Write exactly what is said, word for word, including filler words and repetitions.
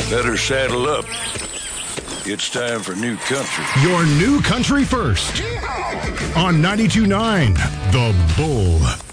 Better saddle up. It's time for New Country. Your New Country first. On ninety-two point nine The Bull.